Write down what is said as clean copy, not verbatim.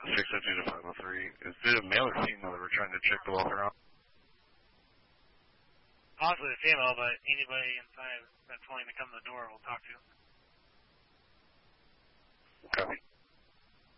602 to 503. Is it a male or female that we're trying to check the walker on? Possibly a female, but anybody inside that's willing to come to the door we'll talk to. Copy.